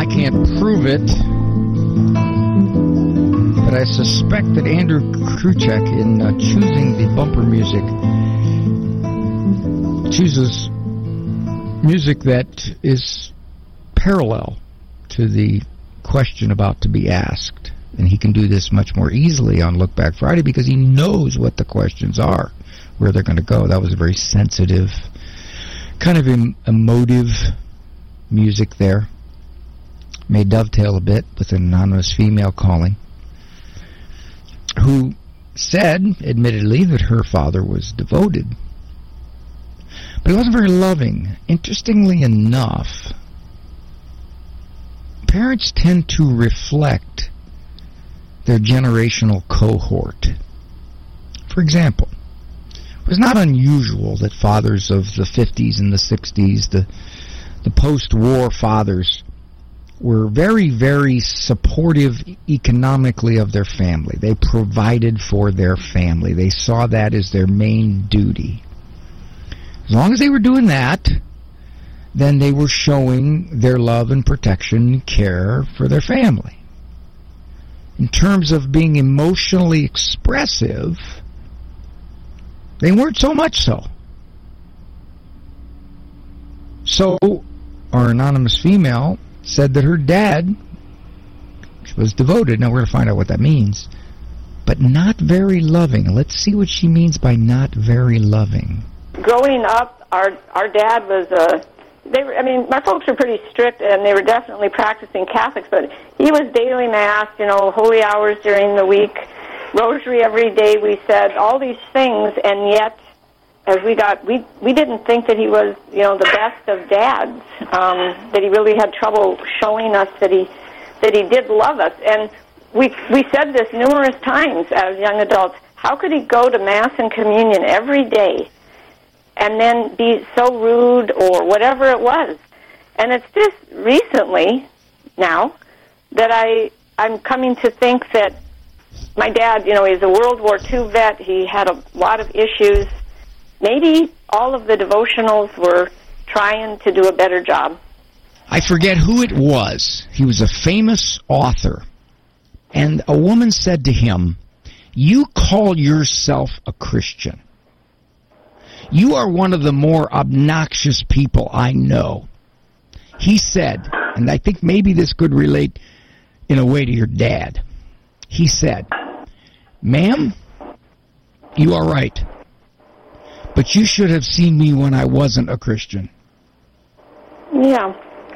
I can't prove it, but I suspect that Andrew Kruchek, in choosing the bumper music, chooses music that is parallel to the question about to be asked. And he can do this much more easily on Look Back Friday because he knows what the questions are, where they're going to go. That was a very sensitive, kind of emotive music there. May dovetail a bit with an anonymous female calling, who said, admittedly, that her father was devoted, but he wasn't very loving. Interestingly enough, parents tend to reflect their generational cohort. For example, it was not unusual that fathers of the 50s and the 60s, the post-war fathers, were very, very supportive economically of their family. They provided for their family. They saw that as their main duty. As long as they were doing that, then they were showing their love and protection and care for their family. In terms of being emotionally expressive, they weren't so much so. So, our anonymous female said that her dad was devoted. Now we're going to find out what that means. But not very loving. Let's see what she means by not very loving. Growing up, our dad was my folks were pretty strict, and they were definitely practicing Catholics, but he was daily Mass, holy hours during the week, rosary every day, we said, all these things, and yet, as we didn't think that he was, the best of dads, that he really had trouble showing us that he did love us. And we said this numerous times as young adults. How could he go to Mass and Communion every day and then be so rude or whatever it was? And it's just recently now that I'm coming to think that my dad, he's a World War II vet. He had a lot of issues. Maybe all of the devotionals were trying to do a better job. I forget who it was. He was a famous author. And a woman said to him, "You call yourself a Christian. You are one of the more obnoxious people I know." He said, and I think maybe this could relate in a way to your dad. He said, "Ma'am, you are right. But you should have seen me when I wasn't a Christian." Yeah.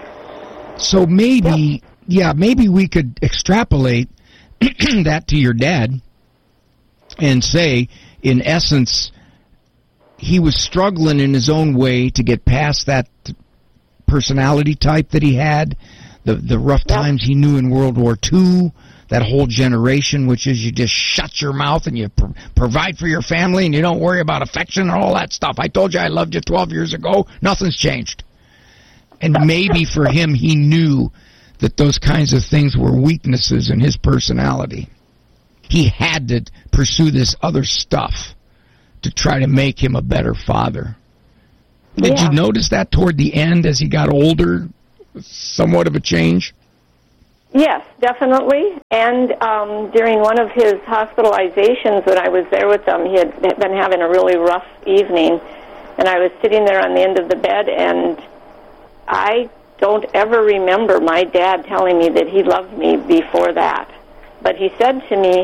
So maybe, maybe we could extrapolate that to your dad and say, in essence, he was struggling in his own way to get past that personality type that he had, the rough times he knew in World War II, that whole generation, which is you just shut your mouth and you provide for your family and you don't worry about affection and all that stuff. I told you I loved you 12 years ago. Nothing's changed. And maybe for him, he knew that those kinds of things were weaknesses in his personality. He had to pursue this other stuff to try to make him a better father. Did you notice that toward the end as he got older, somewhat of a change? Yes, definitely. And during one of his hospitalizations when I was there with him, he had been having a really rough evening, and I was sitting there on the end of the bed, and I don't ever remember my dad telling me that he loved me before that. But he said to me,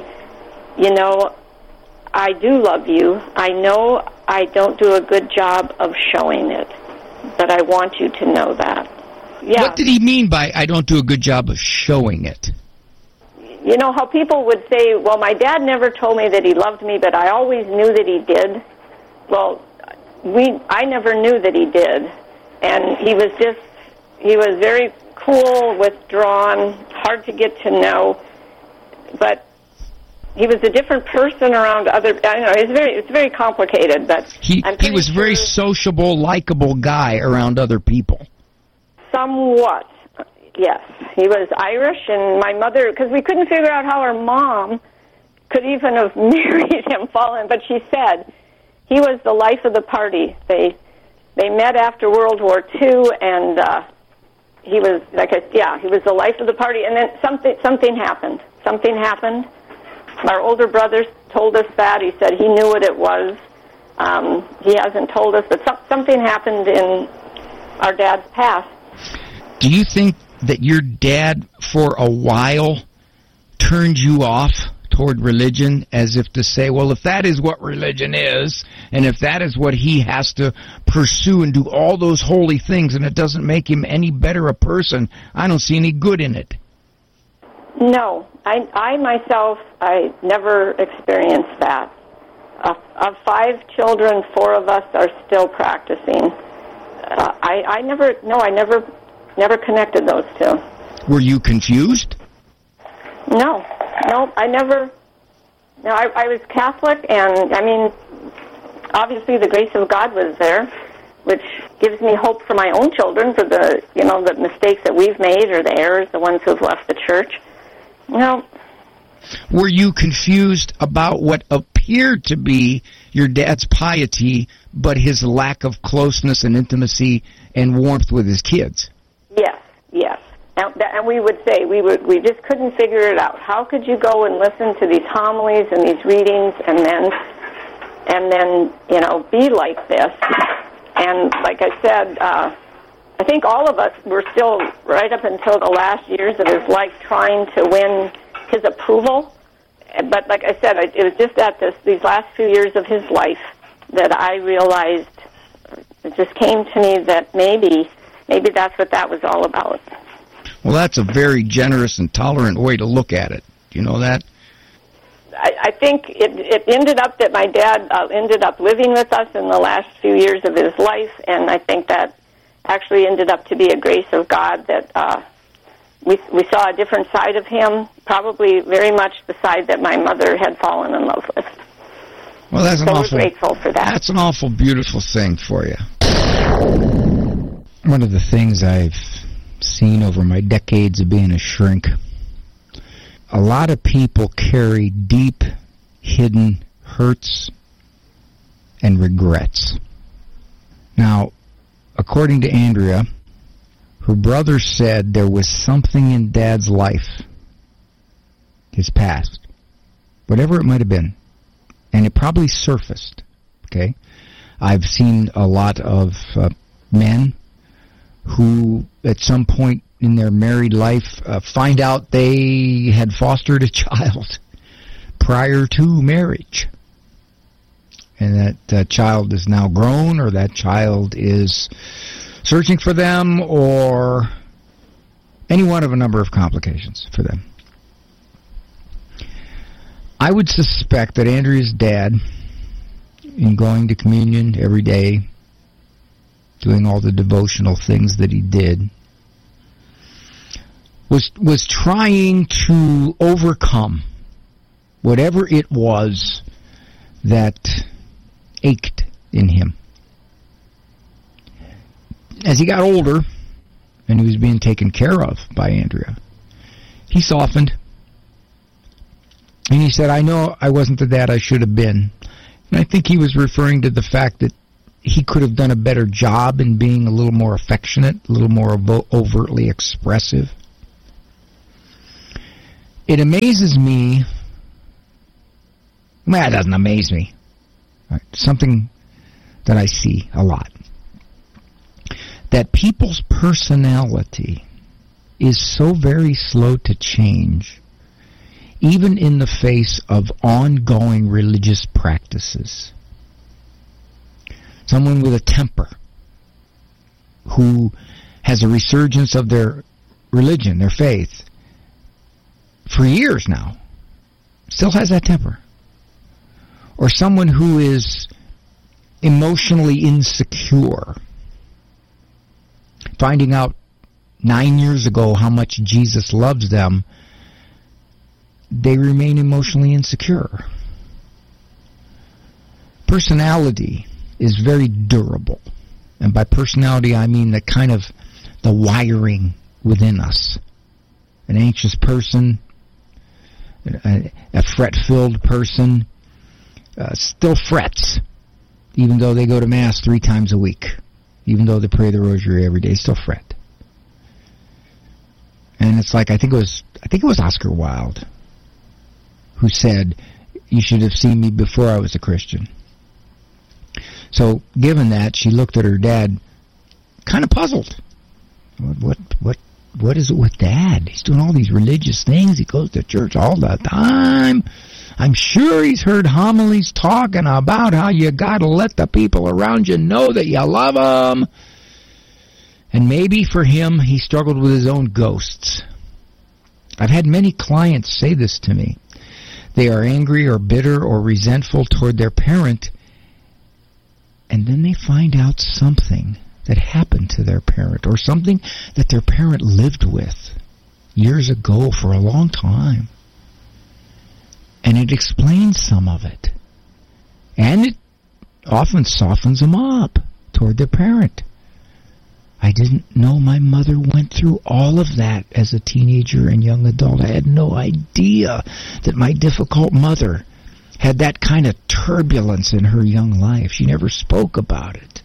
"I do love you. I know I don't do a good job of showing it, but I want you to know that." Yeah. What did he mean by "I don't do a good job of showing it"? You know how people would say, "Well, my dad never told me that he loved me, but I always knew that he did." Well, I never knew that he did. And he was very cool, withdrawn, hard to get to know, but he was a different person around other. I don't know. It's very complicated, but he was a very sociable, likable guy around other people. Somewhat, yes. He was Irish, and my mother, because we couldn't figure out how our mom could even have married him, but she said he was the life of the party. They met after World War II, and he was he was the life of the party. And then something happened. Something happened. Our older brother told us that. He said he knew what it was. He hasn't told us, but something happened in our dad's past. Do you think that your dad, for a while, turned you off toward religion, as if to say, well, if that is what religion is, and if that is what he has to pursue and do all those holy things, and it doesn't make him any better a person, I don't see any good in it? No. I myself, I never experienced that. Of 5 children, 4 of us are still practicing. I never connected those two. Were you confused? No, I never. No, I was Catholic, and I mean, obviously the grace of God was there, which gives me hope for my own children, for the mistakes that we've made, or the errors, the ones who've left the church. No. Were you confused about what appeared to be your dad's piety, but his lack of closeness and intimacy and warmth with his kids? Yes. And we would say, we just couldn't figure it out. How could you go and listen to these homilies and these readings and then be like this? And like I said, I think all of us were still, right up until the last years of his life, trying to win his approval. But like I said, it was just at these last few years of his life that I realized, it just came to me that maybe that's what that was all about. Well, that's a very generous and tolerant way to look at it. Do you know that? I think it ended up that my dad ended up living with us in the last few years of his life, and I think that actually ended up to be a grace of God that we saw a different side of him, probably very much the side that my mother had fallen in love with. Well, we're grateful for that. That's an awful beautiful thing for you. One of the things I've seen over my decades of being a shrink, a lot of people carry deep, hidden hurts and regrets. Now, according to Andrea, her brother said there was something in Dad's life, his past, whatever it might have been, and it probably surfaced, okay? I've seen a lot of men who, at some point in their married life, find out they had fostered a child prior to marriage. And that child is now grown, or that child is searching for them, or any one of a number of complications for them. I would suspect that Andrea's dad, in going to communion every day, doing all the devotional things that he did, was trying to overcome whatever it was that ached in him. As he got older, and he was being taken care of by Andrea, he softened. And he said, I know I wasn't the dad I should have been. And I think he was referring to the fact that he could have done a better job in being a little more affectionate, a little more overtly expressive. It amazes me. Well, it doesn't amaze me. Right. Something that I see a lot. That people's personality is so very slow to change, even in the face of ongoing religious practices. Someone with a temper who has a resurgence of their religion, their faith, for years now, still has that temper. Or someone who is emotionally insecure, finding out 9 years ago how much Jesus loves them, they remain emotionally insecure. Personality is very durable. And by personality, I mean the wiring within us. An anxious person, a fret-filled person, still frets, even though they go to Mass 3 times a week, even though they pray the Rosary every day, still fret. And it's like, I think it was Oscar Wilde who said, "You should have seen me before I was a Christian." So, given that, she looked at her dad, kind of puzzled. What is it with Dad? He's doing all these religious things. He goes to church all the time. I'm sure he's heard homilies talking about how you gotta let the people around you know that you love them. And maybe for him, he struggled with his own ghosts. I've had many clients say this to me. They are angry or bitter or resentful toward their parent, and then they find out something that happened to their parent, or something that their parent lived with years ago for a long time. And it explains some of it. And it often softens them up toward their parent. I didn't know my mother went through all of that as a teenager and young adult. I had no idea that my difficult mother had that kind of turbulence in her young life. She never spoke about it.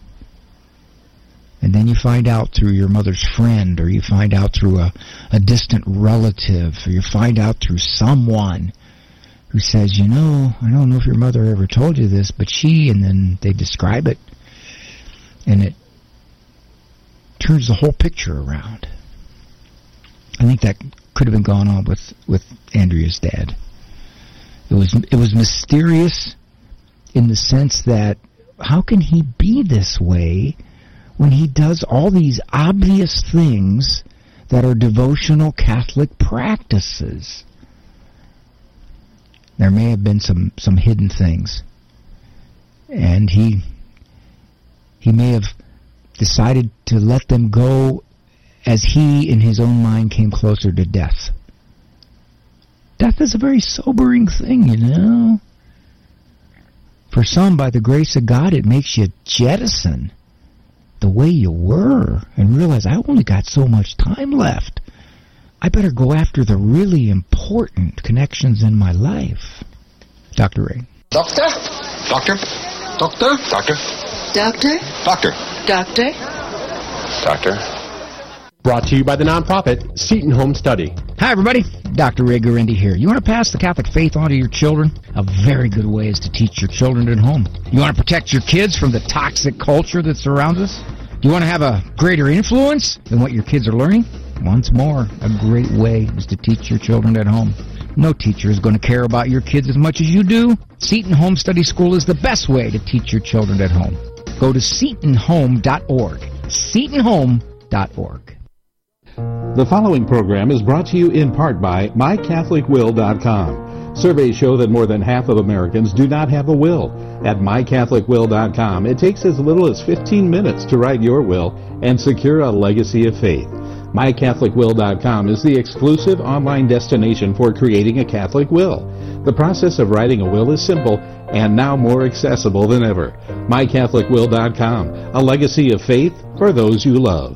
And then you find out through your mother's friend, or you find out through a distant relative, or you find out through someone who says, I don't know if your mother ever told you this, but and then they describe it, and it turns the whole picture around. I think that could have been going on with Andrea's dad. It was mysterious in the sense that, how can he be this way when he does all these obvious things that are devotional Catholic practices? There may have been some hidden things. And he may have decided to let them go as he, in his own mind, came closer to death. Death is a very sobering thing, For some, by the grace of God, it makes you jettison the way you were and realize, I only got so much time left. I better go after the really important connections in my life. Dr. Ray. Doctor? Doctor? Doctor? Doctor? Doctor? Doctor? Doctor? Doctor? Brought to you by the nonprofit Seton Home Study. Hi, everybody. Dr. Ray Guarendi here. You want to pass the Catholic faith on to your children? A very good way is to teach your children at home. You want to protect your kids from the toxic culture that surrounds us? Do you want to have a greater influence than what your kids are learning? Once more, a great way is to teach your children at home. No teacher is going to care about your kids as much as you do. Seton Home Study School is the best way to teach your children at home. Go to setonhome.org. setonhome.org. The following program is brought to you in part by MyCatholicWill.com. Surveys show that more than half of Americans do not have a will. At MyCatholicWill.com, it takes as little as 15 minutes to write your will and secure a legacy of faith. MyCatholicWill.com is the exclusive online destination for creating a Catholic will. The process of writing a will is simple and now more accessible than ever. MyCatholicWill.com, a legacy of faith for those you love.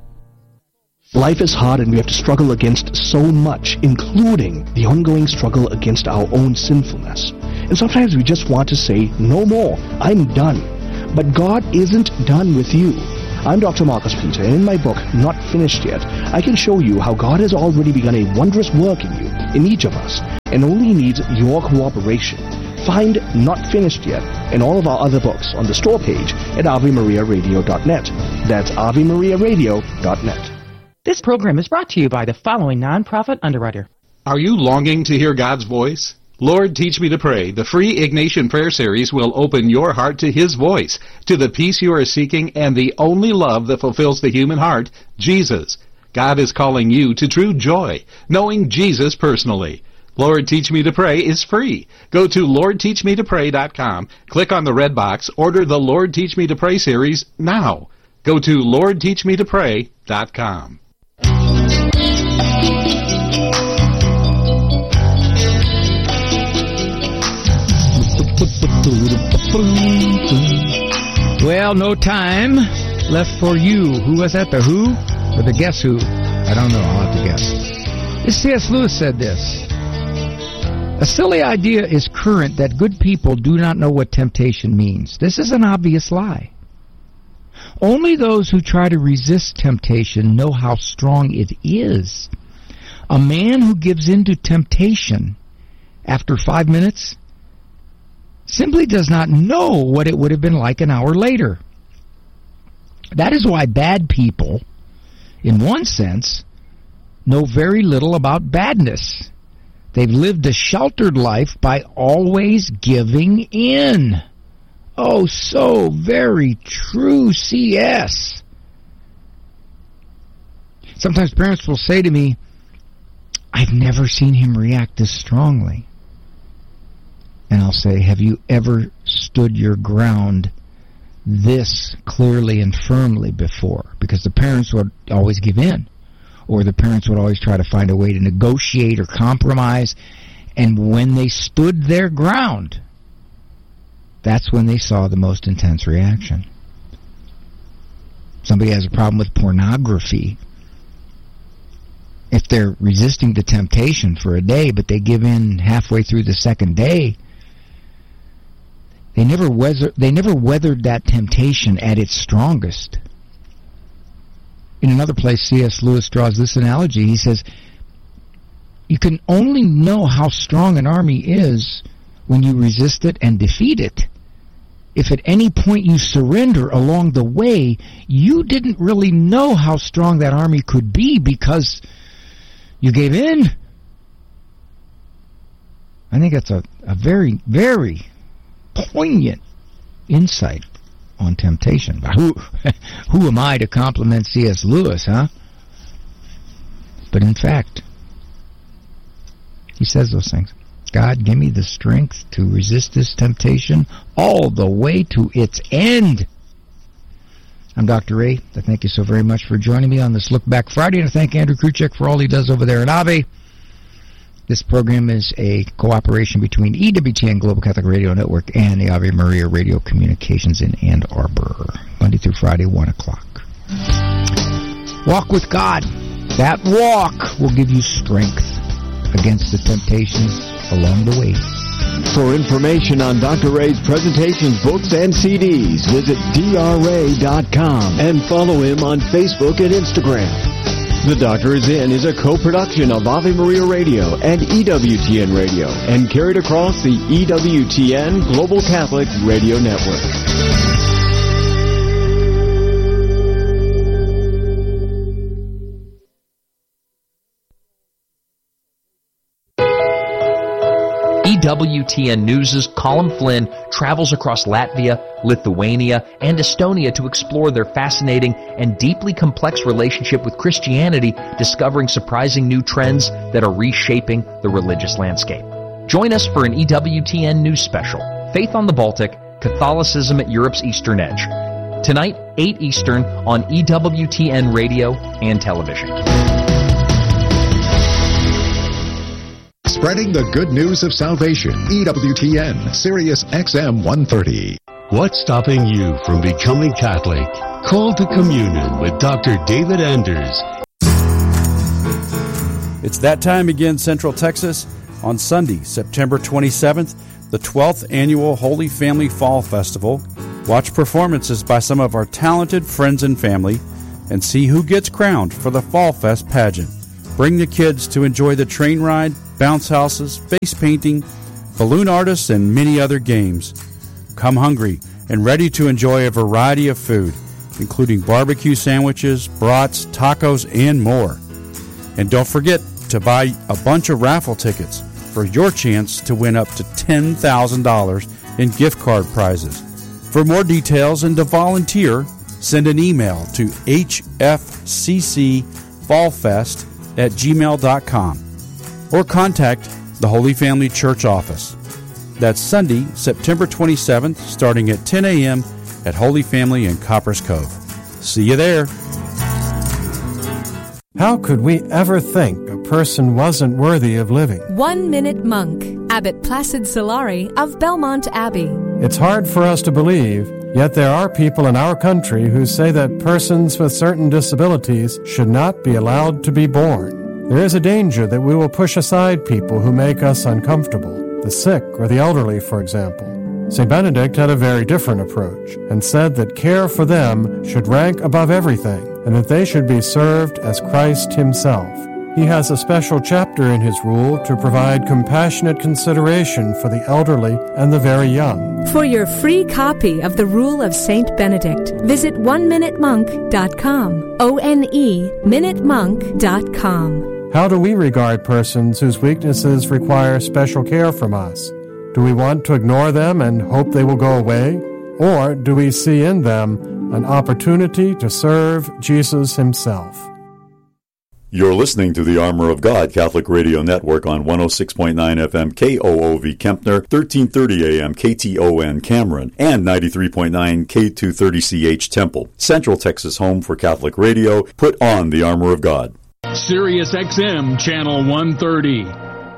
Life is hard and we have to struggle against so much, including the ongoing struggle against our own sinfulness. And sometimes we just want to say, no more, I'm done. But God isn't done with you. I'm Dr. Marcus Peter, and in my book, Not Finished Yet, I can show you how God has already begun a wondrous work in you, in each of us, and only needs your cooperation. Find Not Finished Yet and all of our other books on the store page at AveMariaRadio.net. That's AveMariaRadio.net. This program is brought to you by the following nonprofit underwriter. Are you longing to hear God's voice? Lord, Teach Me to Pray, the free Ignatian Prayer Series will open your heart to His voice, to the peace you are seeking, and the only love that fulfills the human heart, Jesus. God is calling you to true joy, knowing Jesus personally. Lord, Teach Me to Pray is free. Go to LordTeachMeToPray.com, click on the red box, order the Lord, Teach Me to Pray series now. Go to LordTeachMeToPray.com. Well, no time left for you. Who was that? The Who? Or the Guess Who? I don't know. I'll have to guess. C.S. Lewis said this. A silly idea is current that good people do not know what temptation means. This is an obvious lie. Only those who try to resist temptation know how strong it is. A man who gives in to temptation after 5 minutes simply does not know what it would have been like an hour later. That is why bad people, in one sense, know very little about badness. They've lived a sheltered life by always giving in. Oh, so very true, C.S. Sometimes parents will say to me, I've never seen him react this strongly. And I'll say, have you ever stood your ground this clearly and firmly before? Because the parents would always give in, or the parents would always try to find a way to negotiate or compromise. And when they stood their ground, that's when they saw the most intense reaction. Somebody has a problem with pornography. If they're resisting the temptation for a day, but they give in halfway through the second day, they never weathered that temptation at its strongest. In another place, C.S. Lewis draws this analogy. He says, you can only know how strong an army is when you resist it and defeat it. If at any point you surrender along the way, you didn't really know how strong that army could be because you gave in. I think that's a very, very poignant insight on temptation. Who am I to compliment C.S. Lewis, huh? But in fact, he says those things. God, give me the strength to resist this temptation all the way to its end. I'm Dr. Ray. I thank you so very much for joining me on this Look Back Friday, and I thank Andrew Kruchek for all he does over there at Ave. This program is a cooperation between EWTN Global Catholic Radio Network and the Ave Maria Radio Communications in Ann Arbor, Monday through Friday, 1 o'clock. Walk with God. That walk will give you strength against the temptations along the way. For information on Dr. Ray's presentations, books, and CDs, visit drray.com and follow him on Facebook and Instagram. The Doctor Is In is a co-production of Ave Maria Radio and EWTN Radio and carried across the EWTN Global Catholic Radio Network. EWTN News' Colin Flynn travels across Latvia, Lithuania, and Estonia to explore their fascinating and deeply complex relationship with Christianity, discovering surprising new trends that are reshaping the religious landscape. Join us for an EWTN News special, Faith on the Baltic, Catholicism at Europe's Eastern Edge. Tonight, 8 Eastern on EWTN Radio and Television. Spreading the good news of salvation. EWTN, Sirius XM 130. What's stopping you from becoming Catholic? Call to communion with Dr. David Anders. It's that time again, Central Texas. On Sunday, September 27th, the 12th Annual Holy Family Fall Festival. Watch performances by some of our talented friends and family and see who gets crowned for the Fall Fest pageant. Bring the kids to enjoy the train ride, bounce houses, face painting, balloon artists, and many other games. Come hungry and ready to enjoy a variety of food, including barbecue sandwiches, brats, tacos, and more. And don't forget to buy a bunch of raffle tickets for your chance to win up to $10,000 in gift card prizes. For more details and to volunteer, send an email to hfccfallfest@gmail.com or contact the Holy Family Church office. That's Sunday, September 27th, starting at 10 a.m. at Holy Family in Coppers Cove. See you there. How could we ever think a person wasn't worthy of living? 1 Minute Monk, Abbot Placid Solari of Belmont Abbey. It's hard for us to believe, yet there are people in our country who say that persons with certain disabilities should not be allowed to be born. There is a danger that we will push aside people who make us uncomfortable, the sick or the elderly, for example. St. Benedict had a very different approach and said that care for them should rank above everything and that they should be served as Christ himself. He has a special chapter in his rule to provide compassionate consideration for the elderly and the very young. For your free copy of the Rule of Saint Benedict, visit oneminutemonk.com. ONE-minutemonk.com. How do we regard persons whose weaknesses require special care from us? Do we want to ignore them and hope they will go away? Or do we see in them an opportunity to serve Jesus himself? You're listening to the Armor of God Catholic Radio Network on 106.9 FM KOOV Kempner, 1330 AM KTON Cameron, and 93.9 K230CH Temple. Central Texas home for Catholic radio. Put on the Armor of God. Sirius XM Channel 130.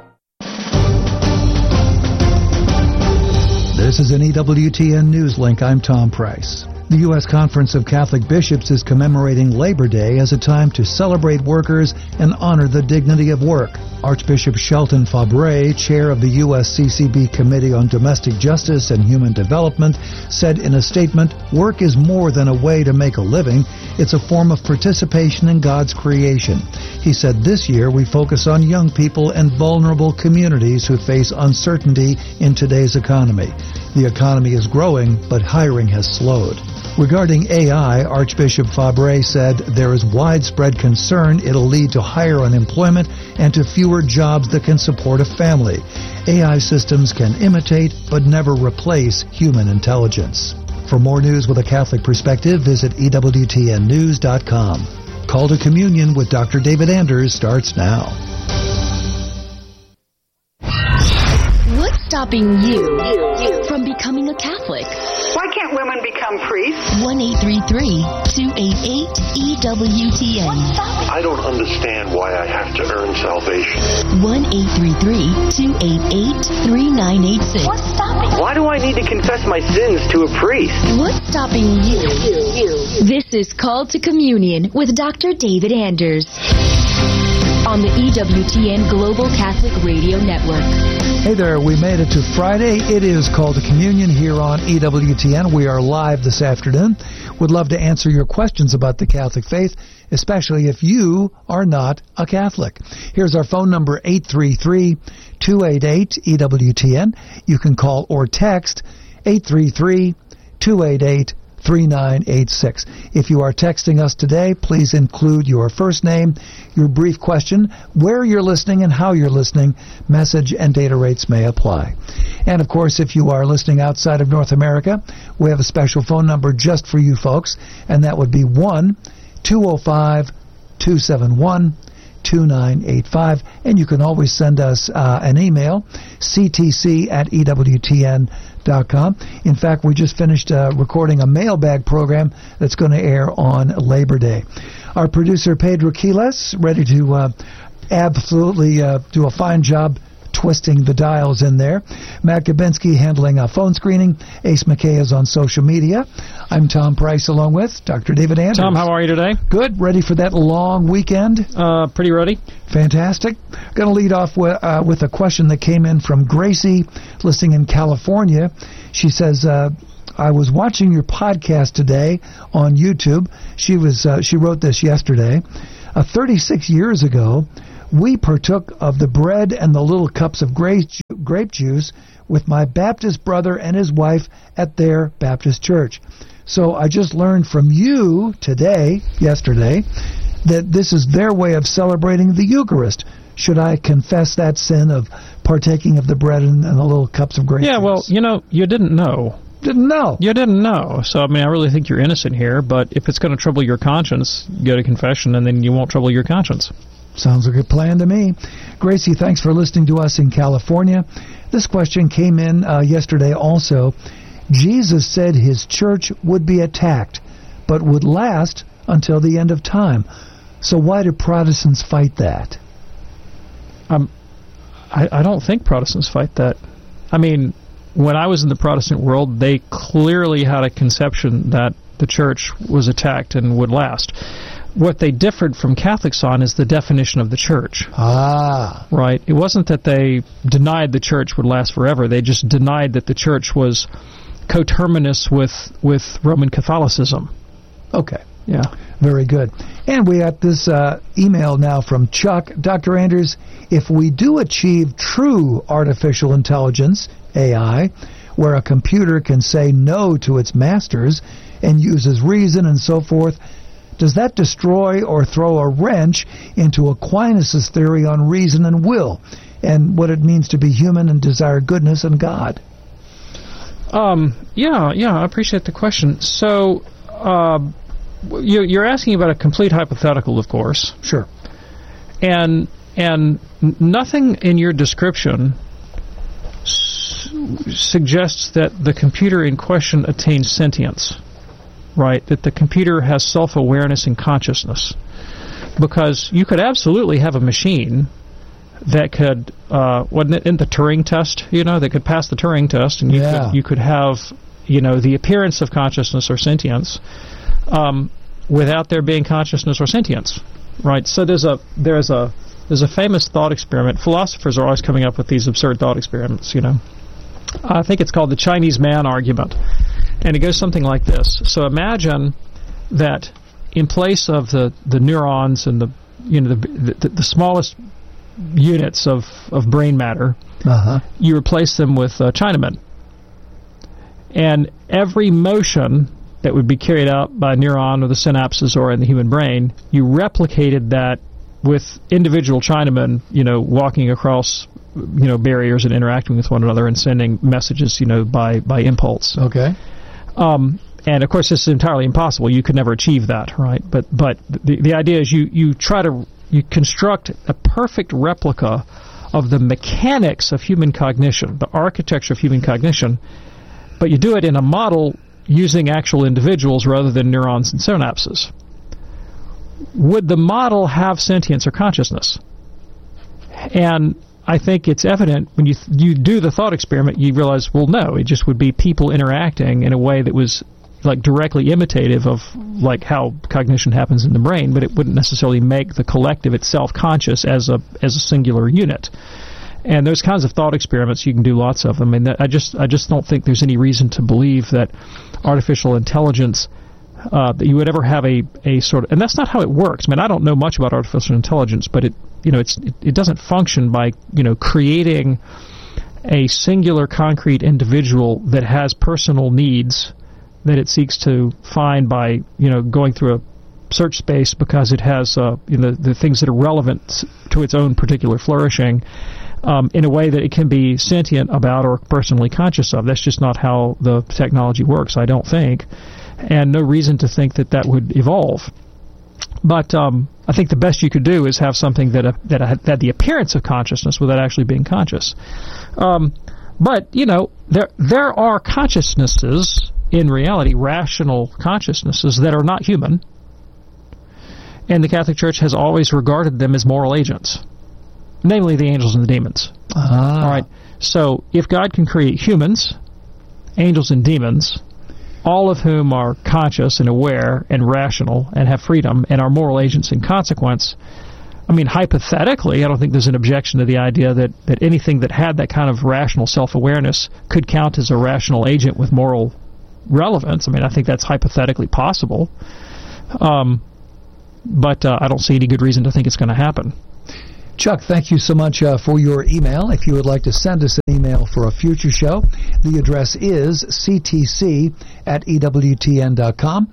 This is an EWTN News Link. I'm Tom Price. The U.S. Conference of Catholic Bishops is commemorating Labor Day as a time to celebrate workers and honor the dignity of work. Archbishop Shelton Fabre, chair of the USCCB Committee on Domestic Justice and Human Development, said in a statement, "Work is more than a way to make a living. It's a form of participation in God's creation." He said this year we focus on young people and vulnerable communities who face uncertainty in today's economy. The economy is growing, but hiring has slowed. Regarding AI, Archbishop Fabre said there is widespread concern it'll lead to higher unemployment and to fewer jobs that can support a family. AI systems can imitate but never replace human intelligence. For more news with a Catholic perspective, visit EWTNnews.com. Call to Communion with Dr. David Anders starts now. What's stopping you from becoming a Catholic? Why can't women become priests? 1-833-288-EWTN. I don't understand why I have to earn salvation. 1-833-288-3986. What's stopping? Why do I need to confess my sins to a priest? What's stopping you? This is Call to Communion with Dr. David Anders on the EWTN Global Catholic Radio Network. Hey there, we made it to Friday. It is Call to Communion here on EWTN. We are live this afternoon. Would love to answer your questions about the Catholic faith, especially if you are not a Catholic. Here's our phone number, 833-288-EWTN. You can call or text 833-288-3986. If you are texting us today, please include your first name, your brief question, where you're listening and how you're listening. Message and data rates may apply. And of course, if you are listening outside of North America, we have a special phone number just for you folks, and that would be 1-205-271-2985. And you can always send us an email, ctc@ewtn.com. In fact, we just finished recording a mailbag program that's going to air on Labor Day. Our producer, Pedro Quiles, ready to absolutely do a fine job twisting the dials in there. Matt Gabinski handling phone screening. Ace McKay is on social media. I'm Tom Price along with Dr. David Anders. Tom, how are you today? Good. Ready for that long weekend? Pretty ready. Fantastic. Going to lead off with a question that came in from Gracie, listening in California. She says, I was watching your podcast today on YouTube. She wrote this yesterday. 36 years ago, we partook of the bread and the little cups of grape juice with my Baptist brother and his wife at their Baptist church. So I just learned from you yesterday, that this is their way of celebrating the Eucharist. Should I confess that sin of partaking of the bread and the little cups of grape juice? Yeah, well, you didn't know. Didn't know. You didn't know. So, I really think you're innocent here, but if it's going to trouble your conscience, go to confession, and then you won't trouble your conscience. Sounds like a plan to me. Gracie, thanks for listening to us in California. This question came in yesterday also. Jesus said his church would be attacked, but would last until the end of time. So why do Protestants fight that? I don't think Protestants fight that. When I was in the Protestant world, they clearly had a conception that the church was attacked and would last. What they differed from Catholics on is the definition of the church. Right. It wasn't that they denied the church would last forever. They just denied that the church was coterminous with Roman Catholicism. Okay. Yeah. Very good. And we got this email now from Chuck. Dr. Anders, if we do achieve true artificial intelligence, AI, where a computer can say no to its masters and uses reason and so forth, does that destroy or throw a wrench into Aquinas' theory on reason and will and what it means to be human and desire goodness and God? Yeah, I appreciate the question. So, you're asking about a complete hypothetical, of course. Sure. And nothing in your description suggests that the computer in question attains sentience, right? That the computer has self-awareness and consciousness. Because you could absolutely have a machine that could, wasn't it in the Turing test, that could pass the Turing test, and you could have, the appearance of consciousness or sentience, without there being consciousness or sentience, right? So there's a famous thought experiment. Philosophers are always coming up with these absurd thought experiments, I think it's called the Chinese man argument, and it goes something like this. So imagine that in place of the neurons and the smallest units of brain matter, you replace them with Chinamen, and every motion that would be carried out by a neuron or the synapses or in the human brain, you replicated that with individual Chinamen, walking across, barriers and interacting with one another and sending messages, by impulse. Okay. And of course, this is entirely impossible. You could never achieve that, right? But the idea is you construct a perfect replica of the mechanics of human cognition, the architecture of human cognition, but you do it in a model using actual individuals rather than neurons and synapses. Would the model have sentience or consciousness? And I think it's evident when you do the thought experiment, you realize, well, no, it just would be people interacting in a way that was like directly imitative of like how cognition happens in the brain, but it wouldn't necessarily make the collective itself conscious as a singular unit. And those kinds of thought experiments, you can do lots of them. And I just don't think there's any reason to believe that artificial intelligence, that you would ever have a sort of, and that's not how it works. I mean, I don't know much about artificial intelligence, but it doesn't function by creating a singular concrete individual that has personal needs that it seeks to find by going through a search space because it has the things that are relevant to its own particular flourishing in a way that it can be sentient about or personally conscious of. That's just not how the technology works, I don't think, and no reason to think that would evolve. But I think the best you could do is have something that had the appearance of consciousness without actually being conscious. But there are consciousnesses in reality, rational consciousnesses that are not human, and the Catholic Church has always regarded them as moral agents, namely the angels and the demons. All right. So if God can create humans, angels and demons, all of whom are conscious and aware and rational and have freedom and are moral agents in consequence, I mean, hypothetically, I don't think there's an objection to the idea that anything that had that kind of rational self-awareness could count as a rational agent with moral relevance. I mean, I think that's hypothetically possible. But I don't see any good reason to think it's going to happen. Chuck, thank you so much for your email. If you would like to send us an email for a future show, the address is ctc@ewtn.com.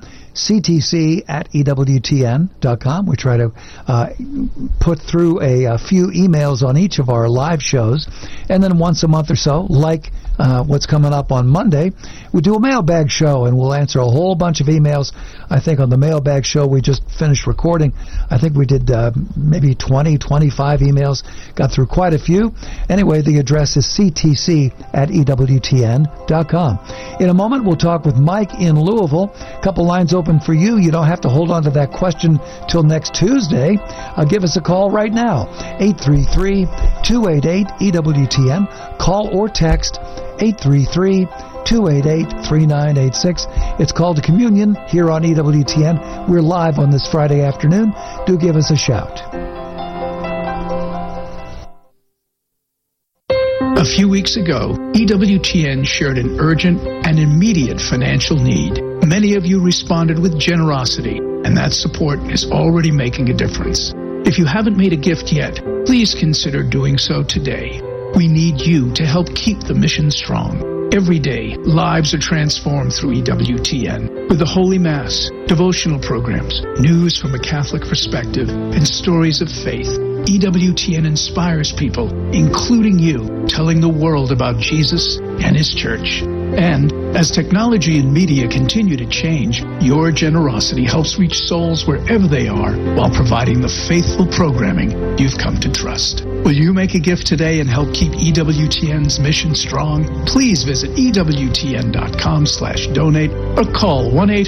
ctc@ewtn.com. We try to put through a few emails on each of our live shows, and then once a month or so, like what's coming up on Monday, we do a mailbag show, and we'll answer a whole bunch of emails. I think on the mailbag show we just finished recording, I think we did maybe 20, 25 emails, got through quite a few. Anyway, the address is ctc@ewtn.com. In a moment, we'll talk with Mike in Louisville. A couple lines open for you. You don't have to hold on to that question till next Tuesday. Give us a call right now, 833-288-EWTN. Call or text 833-288-3986. It's called to Communion here on EWTN. We're live on this Friday afternoon. Do give us a shout. A few weeks ago, EWTN shared an urgent and immediate financial need. Many of you responded with generosity. and that support is already making a difference. If you haven't made a gift yet, please consider doing so today. We need you to help keep the mission strong. Every day, lives are transformed through EWTN with the Holy Mass, devotional programs, news from a Catholic perspective, and stories of faith. EWTN inspires people, including you, telling the world about Jesus and His Church. And as technology and media continue to change, your generosity helps reach souls wherever they are while providing the faithful programming you've come to trust. Will you make a gift today and help keep EWTN's mission strong? Please visit EWTN.com/donate or call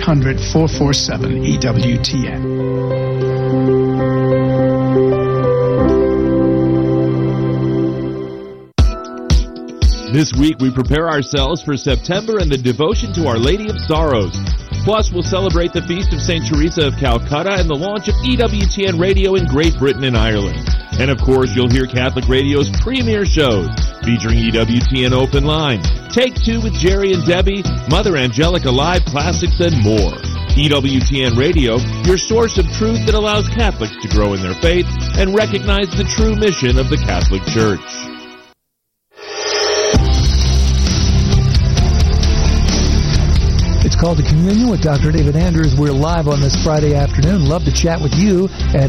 1-800-447-EWTN. This week we prepare ourselves for September and the devotion to Our Lady of Sorrows. Plus, we'll celebrate the Feast of St. Teresa of Calcutta and the launch of EWTN Radio in Great Britain and Ireland. And of course, you'll hear Catholic Radio's premier shows featuring EWTN Open Line, Take Two with Jerry and Debbie, Mother Angelica Live Classics, and more. EWTN Radio, your source of truth that allows Catholics to grow in their faith and recognize the true mission of the Catholic Church. It's called The Communion with Dr. David Anders. We're live on this Friday afternoon. Love to chat with you at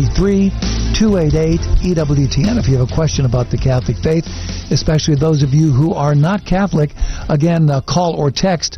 833-288-EWTN if you have a question about the Catholic faith, especially those of you who are not Catholic. Again, call or text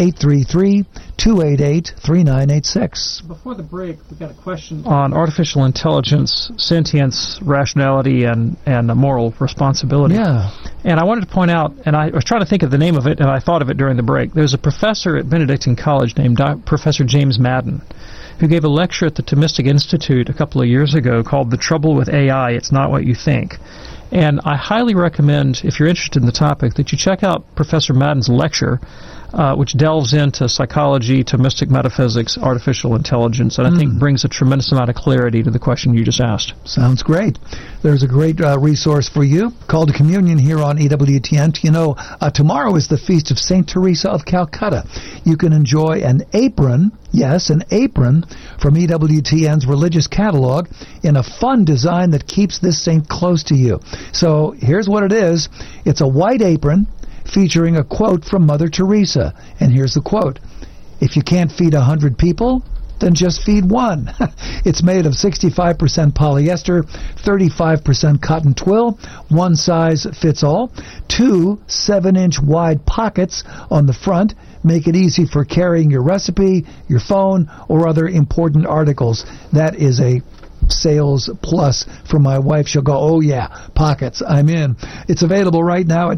833-288-3986. Before the break, we got a question on artificial intelligence, sentience, rationality, and moral responsibility. Yeah. And I wanted to point out, and I was trying to think of the name of it, and I thought of it during the break. There's a professor at Benedictine College named Professor James Madden, who gave a lecture at the Thomistic Institute a couple of years ago called The Trouble with AI, It's Not What You Think. And I highly recommend, if you're interested in the topic, that you check out Professor Madden's lecture, which delves into psychology, Thomistic metaphysics, artificial intelligence, and I think brings a tremendous amount of clarity to the question you just asked. Sounds great. There's a great resource for you called The Communion here on EWTN. You know, tomorrow is the Feast of St. Teresa of Calcutta. You can enjoy an apron, yes, an apron from EWTN's religious catalog in a fun design that keeps this saint close to you. So here's what it is. It's a white apron featuring a quote from Mother Teresa. And here's the quote: "If you can't feed 100 people, then just feed one." It's made of 65% polyester, 35% cotton twill, one size fits all, 2 7-inch wide pockets on the front make it easy for carrying your recipe, your phone, or other important articles. That is a sales plus for my wife. She'll go, "Oh yeah, pockets, I'm in." It's available right now at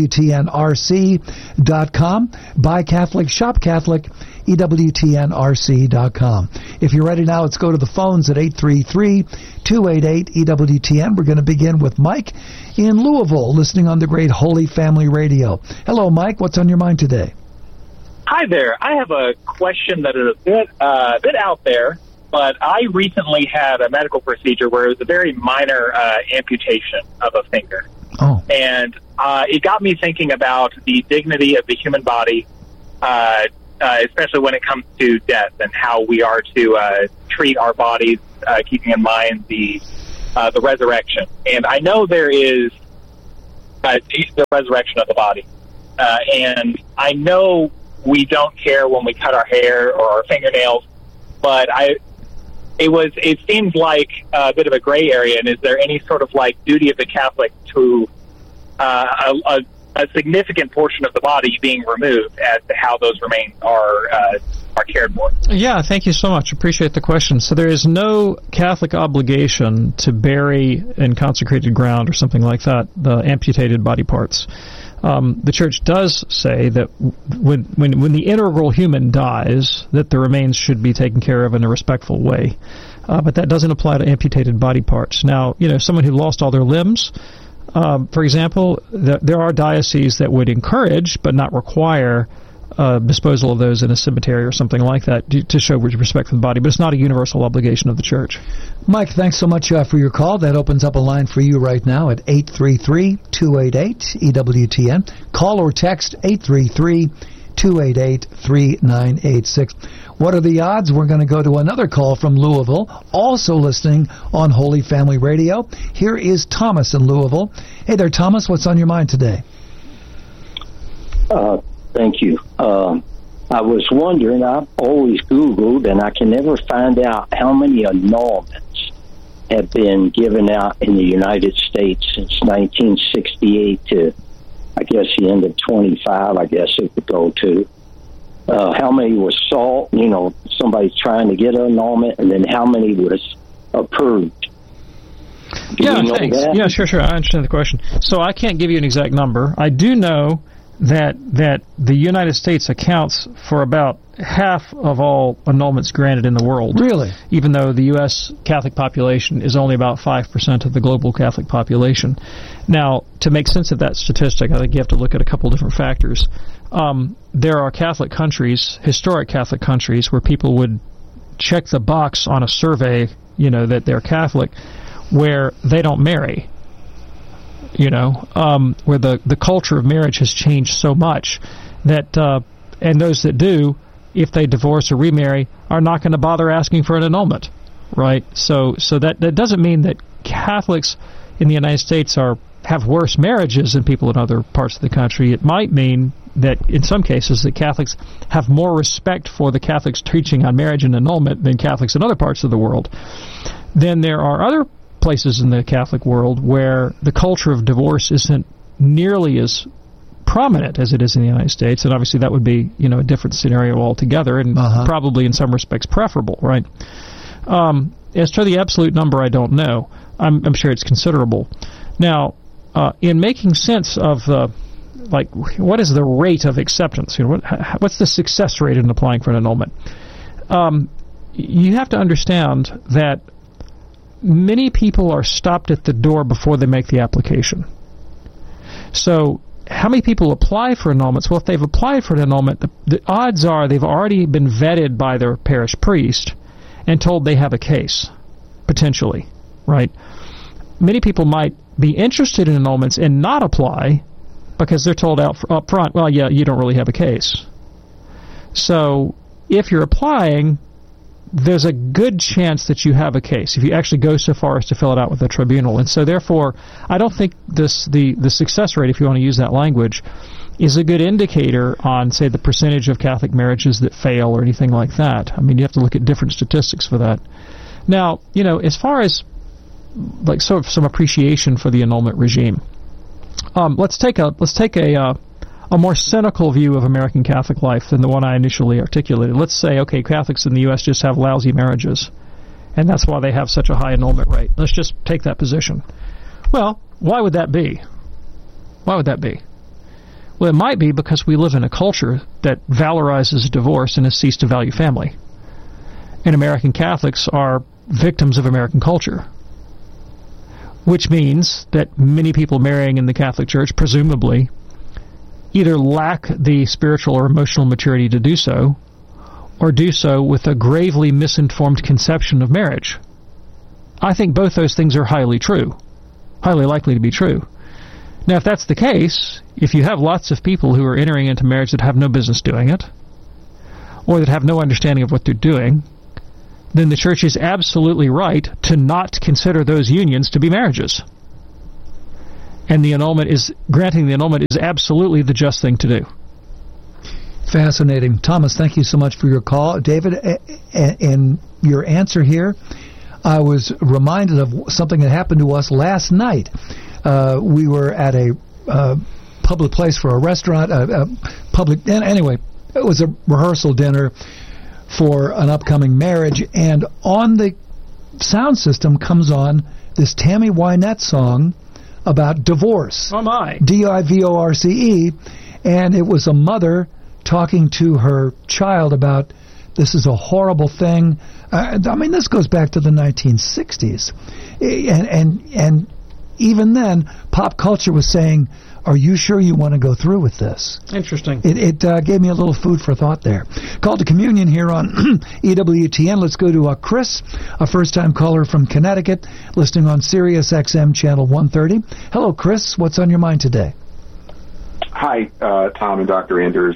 EWTNRC.com. Buy Catholic, shop Catholic, EWTNRC.com. If you're ready now, let's go to the phones at 833-288-EWTN. We're going to begin with Mike in Louisville, listening on the great Holy Family Radio. Hello, Mike. What's on your mind today? Hi there. I have a question that is a bit out there. But I recently had a medical procedure where it was a very minor amputation of a finger. Oh. And it got me thinking about the dignity of the human body, especially when it comes to death and how we are to treat our bodies, keeping in mind the resurrection. And I know there is the resurrection of the body. And I know we don't care when we cut our hair or our fingernails, but it seems like a bit of a gray area. And is there any sort of like duty of the Catholic to a significant portion of the body being removed as to how those remains are cared for? Yeah, thank you so much. Appreciate the question. So there is no Catholic obligation to bury in consecrated ground or something like that the amputated body parts. The Church does say that when the integral human dies, that the remains should be taken care of in a respectful way. But that doesn't apply to amputated body parts. Now, someone who lost all their limbs, for example, there are dioceses that would encourage but not require disposal of those in a cemetery or something like that to show respect for the body, but it's not a universal obligation of the Church. Mike, thanks so much for your call. That opens up a line for you right now at 833-288-EWTN. Call or text 833-288-3986. 288-3986. What are the odds? We're going to go to another call from Louisville, also listening on Holy Family Radio. Here is Thomas in Louisville. Hey there, Thomas. What's on your mind today? Thank you. I was wondering, I've always Googled, and I can never find out how many annulments have been given out in the United States since 1968 to, I guess, the end of 25, I guess it would go to. How many was sought, somebody's trying to get an annulment, and then how many was approved? Thanks. Yeah, sure. I understand the question. So I can't give you an exact number. I do know that the United States accounts for about half of all annulments granted in the world. Really? Even though the U.S. Catholic population is only about 5% of the global Catholic population. Now, to make sense of that statistic, I think you have to look at a couple different factors. There are Catholic countries, historic Catholic countries, where people would check the box on a survey, that they're Catholic, where they don't marry. Where the culture of marriage has changed so much that, and those that do, if they divorce or remarry, are not going to bother asking for an annulment, right? So that doesn't mean that Catholics in the United States have worse marriages than people in other parts of the country. It might mean that in some cases that Catholics have more respect for the Catholics' teaching on marriage and annulment than Catholics in other parts of the world. Then there are other places in the Catholic world where the culture of divorce isn't nearly as prominent as it is in the United States, and obviously that would be a different scenario altogether, and probably in some respects preferable, right? As to the absolute number, I don't know. I'm sure it's considerable. Now, in making sense of what is the rate of acceptance? What's the success rate in applying for an annulment? You have to understand that many people are stopped at the door before they make the application. So, how many people apply for annulments? Well, if they've applied for an annulment, the odds are they've already been vetted by their parish priest and told they have a case, potentially, right? Many people might be interested in annulments and not apply because they're told up front, well, yeah, you don't really have a case. So, if you're applying, there's a good chance that you have a case if you actually go so far as to fill it out with the tribunal. And so therefore, I don't think the success rate, if you want to use that language, is a good indicator on, say, the percentage of Catholic marriages that fail or anything like that. I mean, you have to look at different statistics for that. Now, as far as sort of some appreciation for the annulment regime, let's take a more cynical view of American Catholic life than the one I initially articulated. Let's say, okay, Catholics in the U.S. just have lousy marriages, and that's why they have such a high annulment rate. Let's just take that position. Well, why would that be? Why would that be? Well, it might be because we live in a culture that valorizes divorce and has ceased to value family. And American Catholics are victims of American culture, which means that many people marrying in the Catholic Church, presumably, either lack the spiritual or emotional maturity to do so, or do so with a gravely misinformed conception of marriage. I think both those things are highly true, highly likely to be true. Now, if that's the case, if you have lots of people who are entering into marriage that have no business doing it, or that have no understanding of what they're doing, then the Church is absolutely right to not consider those unions to be marriages. And granting the annulment is absolutely the just thing to do. Fascinating. Thomas, thank you so much for your call. David, in your answer here, I was reminded of something that happened to us last night. We were at a public place for a restaurant, anyway, it was a rehearsal dinner for an upcoming marriage, and on the sound system comes on this Tammy Wynette song about divorce. Oh my. Divorce. And it was a mother talking to her child about, this is a horrible thing. This goes back to the 1960s. And even then, pop culture was saying, are you sure you want to go through with this? Interesting. It gave me a little food for thought there. Call to Communion here on EWTN. Let's go to Chris, a first-time caller from Connecticut, listening on Sirius XM Channel 130. Hello, Chris. What's on your mind today? Hi, Tom and Dr. Anders.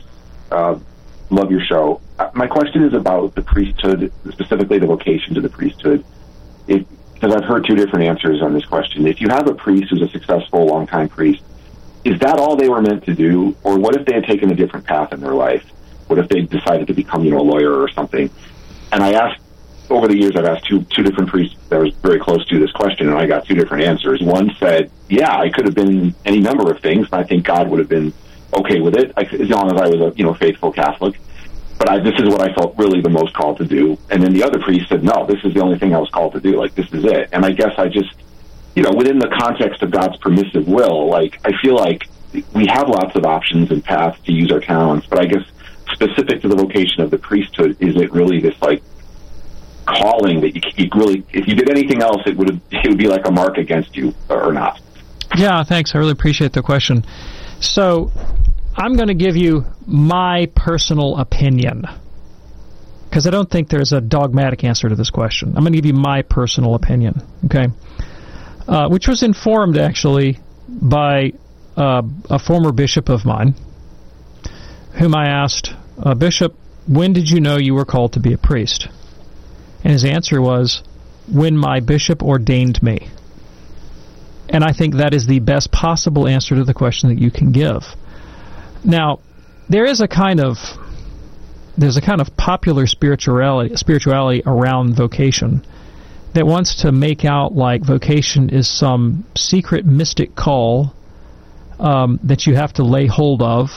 Love your show. My question is about the priesthood, specifically the vocation to the priesthood. Because I've heard two different answers on this question. If you have a priest who's a successful, long-time priest, is that all they were meant to do? Or what if they had taken a different path in their life? What if they decided to become, a lawyer or something? And I asked, over the years, I've asked two different priests that was very close to this question, and I got two different answers. One said, yeah, I could have been any number of things, and I think God would have been okay with it, as long as I was a faithful Catholic. But this is what I felt really the most called to do. And then the other priest said, no, this is the only thing I was called to do. This is it. And I guess I just, within the context of God's permissive will, I feel like we have lots of options and paths to use our talents. But I guess specific to the vocation of the priesthood, is it really this, calling that you really, if you did anything else, it would be like a mark against you or not? Yeah, thanks. I really appreciate the question. So I'm going to give you my personal opinion, because I don't think there's a dogmatic answer to this question. I'm going to give you my personal opinion, okay? Which was informed, actually, by a former bishop of mine, whom I asked, Bishop, when did you know you were called to be a priest? And his answer was, when my bishop ordained me. And I think that is the best possible answer to the question that you can give. Now, there's a kind of popular spirituality around vocation that wants to make out like vocation is some secret mystic call that you have to lay hold of,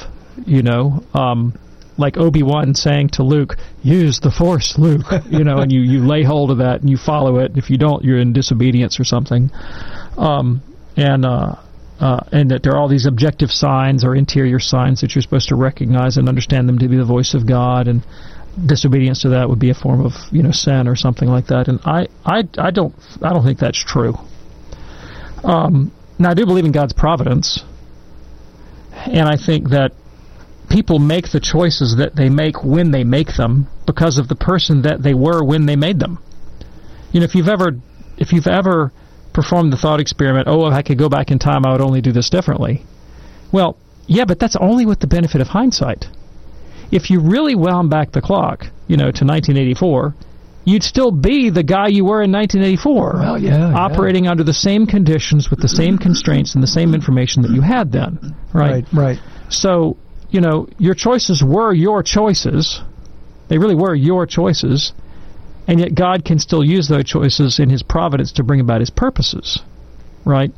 like Obi-Wan saying to Luke, use the Force, Luke, and you lay hold of that and you follow it. If you don't, you're in disobedience or something. And that there are all these objective signs or interior signs that you're supposed to recognize and understand them to be the voice of God, and disobedience to that would be a form of sin or something like that. And I don't think that's true. Now I do believe in God's providence, and I think that people make the choices that they make when they make them because of the person that they were when they made them. If you've ever performed the thought experiment, if I could go back in time, I would only do this differently. Well, yeah, but that's only with the benefit of hindsight. If you really wound back the clock, to 1984, you'd still be the guy you were in 1984, operating under the same conditions with the same constraints and the same information that you had then, right? Right. So, your choices were your choices. They really were your choices. And yet God can still use those choices in His providence to bring about His purposes, right?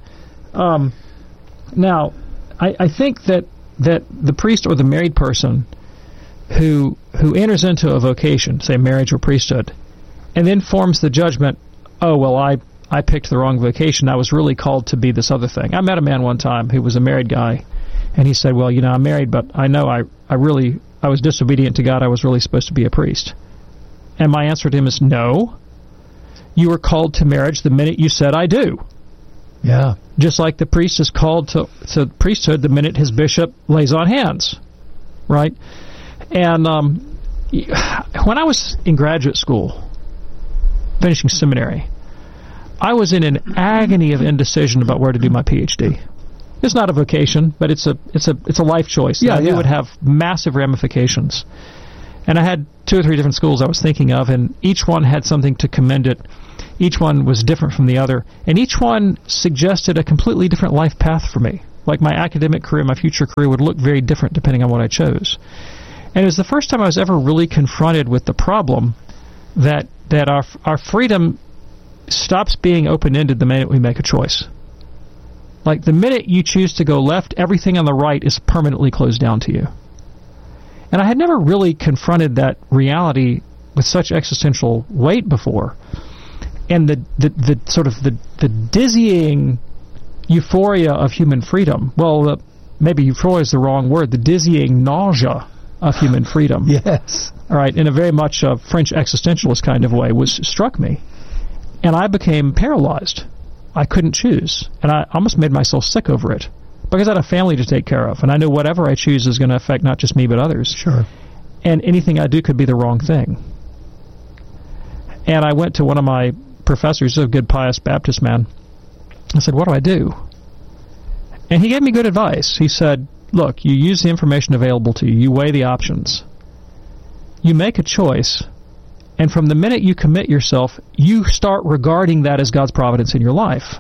Now, I think that the priest or the married person who enters into a vocation, say marriage or priesthood, and then forms the judgment, I picked the wrong vocation. I was really called to be this other thing. I met a man one time who was a married guy, and he said, I'm married, but I know I was disobedient to God. I was really supposed to be a priest. And my answer to him is, no. You were called to marriage the minute you said, I do. Yeah. Just like the priest is called to priesthood the minute his bishop lays on hands. Right? And when I was in graduate school, finishing seminary, I was in an agony of indecision about where to do my PhD. It's not a vocation, but it's a life choice. Yeah, It would have massive ramifications. And I had 2 or 3 different schools I was thinking of, and each one had something to commend it. Each one was different from the other, and each one suggested a completely different life path for me. Like my academic career, my future career would look very different depending on what I chose. And it was the first time I was ever really confronted with the problem that our freedom stops being open-ended the minute we make a choice. Like the minute you choose to go left, everything on the right is permanently closed down to you. And I had never really confronted that reality with such existential weight before. And the sort of the dizzying euphoria of human freedom, maybe euphoria is the wrong word, the dizzying nausea of human freedom. Yes. All right, in a very much French existentialist kind of way, struck me. And I became paralyzed. I couldn't choose. And I almost made myself sick over it. Because I had a family to take care of, and I knew whatever I choose is going to affect not just me but others. Sure. And anything I do could be the wrong thing. And I went to one of my professors, a good pious Baptist man. I said, what do I do? And he gave me good advice. He said, look, you use the information available to you, you weigh the options, you make a choice, and from the minute you commit yourself, you start regarding that as God's providence in your life.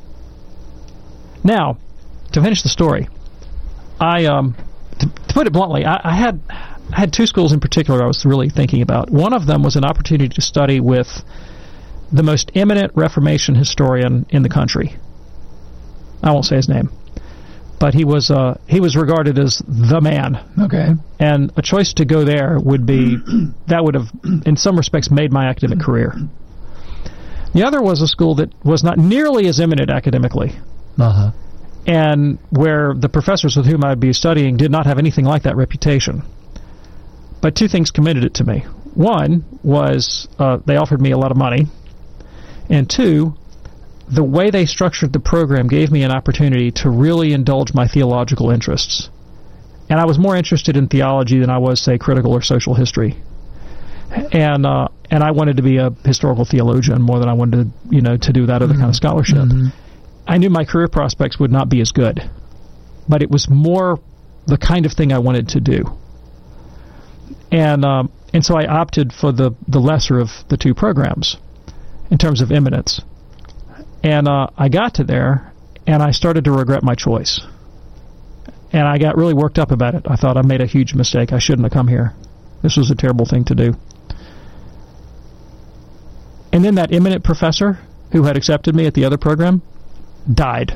Now, to finish the story, to put it bluntly, I had two schools in particular I was really thinking about. One of them was an opportunity to study with the most eminent Reformation historian in the country. I won't say his name, but he was regarded as the man. Okay. And a choice to go there would have, in some respects, made my academic career. The other was a school that was not nearly as eminent academically. Uh-huh. And where the professors with whom I'd be studying did not have anything like that reputation. But two things commended it to me. One was they offered me a lot of money. And two, the way they structured the program gave me an opportunity to really indulge my theological interests. And I was more interested in theology than I was, say, critical or social history. And I wanted to be a historical theologian more than I wanted to do that other kind of scholarship. Mm-hmm. I knew my career prospects would not be as good, but it was more the kind of thing I wanted to do. And so I opted for the lesser of the two programs in terms of eminence. And I got to there, and I started to regret my choice. And I got really worked up about it. I thought I made a huge mistake. I shouldn't have come here. This was a terrible thing to do. And then that eminent professor who had accepted me at the other program died.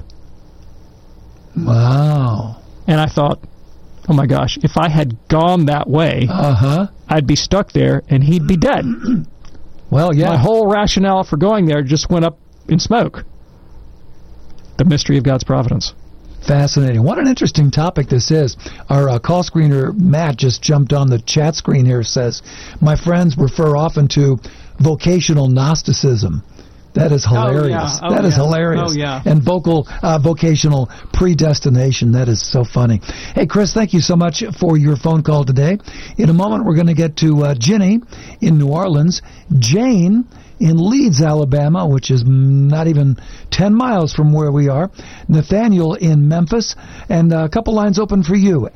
Wow. And I thought, oh my gosh, if I had gone that way, I'd be stuck there and he'd be dead. Well, yeah. My whole rationale for going there just went up in smoke. The mystery of God's providence. Fascinating. What an interesting topic this is. Our call screener, Matt, just jumped on the chat screen here, says, my friends refer often to vocational Gnosticism. That is hilarious. That is hilarious. Oh, yeah. And vocational predestination. That is so funny. Hey, Chris, thank you so much for your phone call today. In a moment, we're going to get to Ginny in New Orleans, Jane in Leeds, Alabama, which is not even 10 miles from where we are, Nathaniel in Memphis, and a couple lines open for you,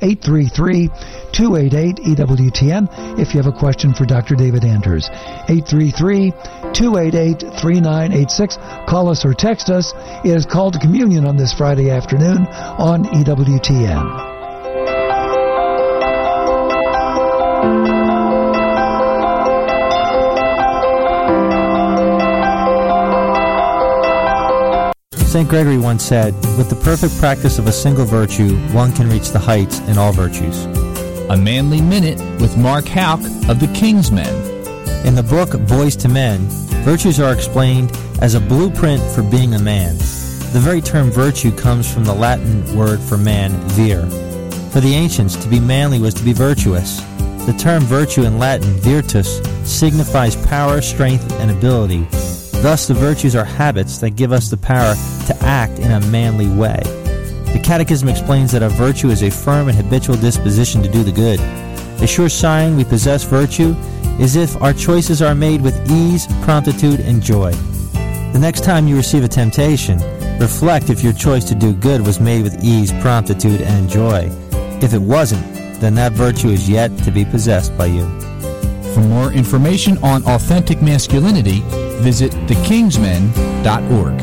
833-288-EWTN, if you have a question for Dr. David Anders. 833-288-3986. Call us or text us. It is Call to Communion on this Friday afternoon on EWTN. St. Gregory once said, with the perfect practice of a single virtue, one can reach the heights in all virtues. A Manly Minute with Mark Houck of the King's Men. In the book Boys to Men, virtues are explained as a blueprint for being a man. The very term virtue comes from the Latin word for man, vir. For the ancients, to be manly was to be virtuous. The term virtue in Latin, virtus, signifies power, strength, and ability. Thus, the virtues are habits that give us the power to act in a manly way. The Catechism explains that a virtue is a firm and habitual disposition to do the good. A sure sign we possess virtue is if our choices are made with ease, promptitude, and joy. The next time you receive a temptation, reflect if your choice to do good was made with ease, promptitude, and joy. If it wasn't, then that virtue is yet to be possessed by you. For more information on authentic masculinity, visit thekingsmen.org.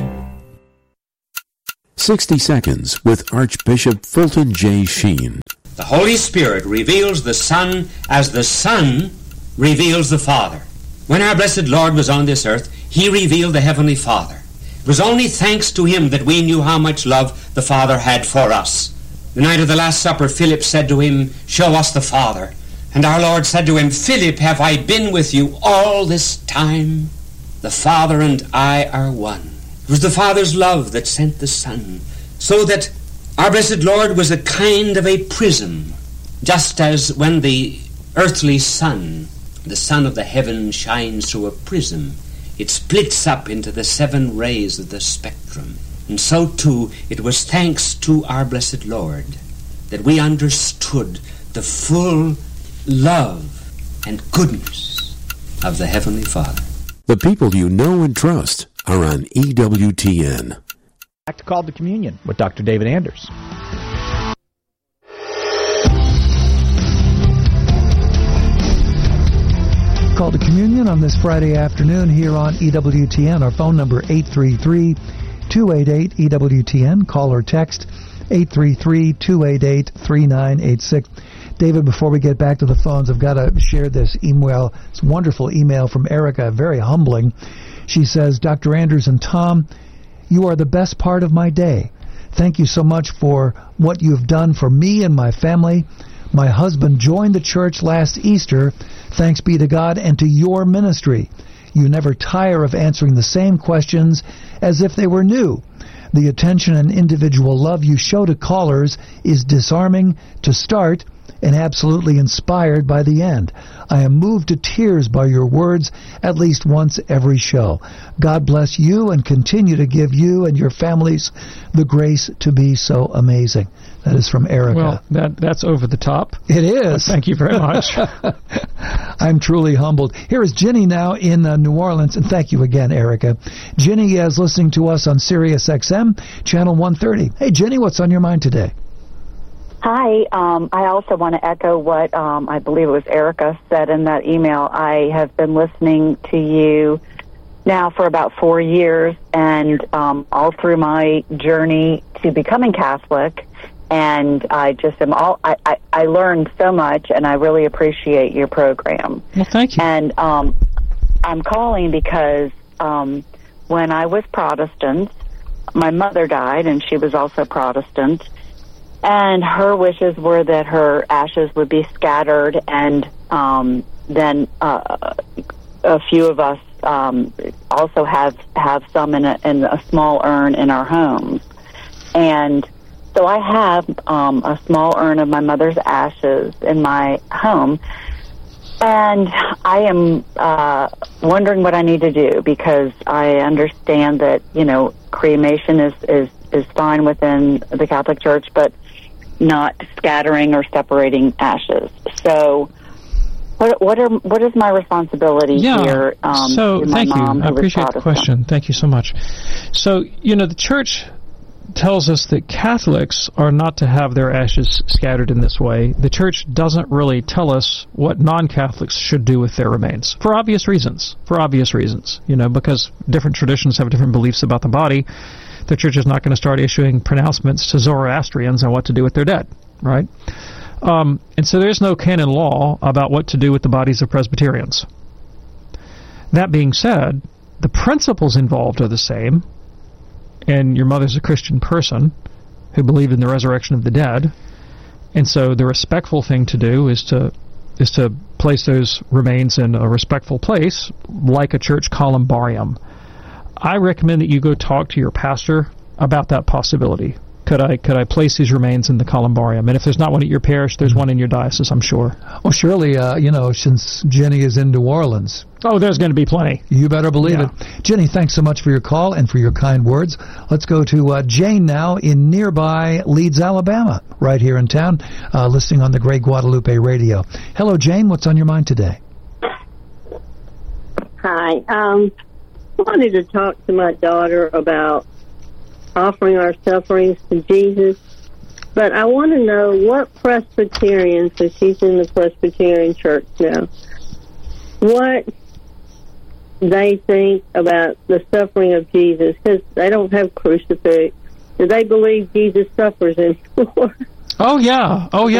60 Seconds with Archbishop Fulton J. Sheen. The Holy Spirit reveals the Son as the Son reveals the Father. When our blessed Lord was on this earth, He revealed the Heavenly Father. It was only thanks to Him that we knew how much love the Father had for us. The night of the Last Supper, Philip said to Him, "Show us the Father." And our Lord said to him, "Philip, have I been with you all this time? The Father and I are one." It was the Father's love that sent the Son, so that our blessed Lord was a kind of a prism, just as when the earthly sun, the sun of the heaven, shines through a prism, it splits up into the 7 rays of the spectrum. And so too, it was thanks to our blessed Lord that we understood the full love and goodness of the Heavenly Father. The people you know and trust are on EWTN. Back to Call to Communion with Dr. David Anders. Call to Communion on this Friday afternoon here on EWTN. Our phone number 833-288-EWTN. Call or text 833-288-3986. David, before we get back to the phones, I've got to share this email. It's a wonderful email from Erica, very humbling. She says, Dr. Anders and Tom, you are the best part of my day. Thank you so much for what you have done for me and my family. My husband joined the church last Easter. Thanks be to God and to your ministry. You never tire of answering the same questions as if they were new. The attention and individual love you show to callers is disarming to start and absolutely inspired by the end. I am moved to tears by your words at least once every show. God bless you and continue to give you and your families the grace to be so amazing. That is from Erica. Well, that's over the top. It is. Thank you very much. I'm truly humbled. Here is Ginny now in New Orleans, and thank you again, Erica. Ginny is listening to us on Sirius XM, Channel 130. Hey, Ginny, what's on your mind today? Hi. I also want to echo what I believe it was Erica said in that email. I have been listening to you now for about 4 years, and all through my journey to becoming Catholic, and I just am I learned so much, and I really appreciate your program. Well, thank you. And I'm calling because when I was Protestant, my mother died, and she was also Protestant. And her wishes were that her ashes would be scattered, and then a few of us also have some in a small urn in our homes. And so I have a small urn of my mother's ashes in my home, and I am wondering what I need to do, because I understand that, cremation is fine within the Catholic Church, but not scattering or separating ashes. So what is my responsibility here? So thank you. I appreciate the question. Thank you so much. So, the church tells us that Catholics are not to have their ashes scattered in this way. The church doesn't really tell us what non-Catholics should do with their remains, for obvious reasons, because different traditions have different beliefs about the body. The church is not going to start issuing pronouncements to Zoroastrians on what to do with their dead, right? And so there's no canon law about what to do with the bodies of Presbyterians. That being said, the principles involved are the same, and your mother's a Christian person who believed in the resurrection of the dead, and so the respectful thing to do is to place those remains in a respectful place, like a church columbarium. I recommend that you go talk to your pastor about that possibility. Could I place these remains in the columbarium? And if there's not one at your parish, there's one in your diocese, I'm sure. Well, surely, since Jenny is in New Orleans. Oh, there's going to be plenty. You better believe it. Jenny, thanks so much for your call and for your kind words. Let's go to Jane now in nearby Leeds, Alabama, right here in town, listening on the Great Guadalupe Radio. Hello, Jane. What's on your mind today? Hi. I wanted to talk to my daughter about offering our sufferings to Jesus, but I want to know what Presbyterians, so she's in the Presbyterian church now, what they think about the suffering of Jesus, because they don't have crucifix. Do they believe Jesus suffers anymore? Oh, yeah.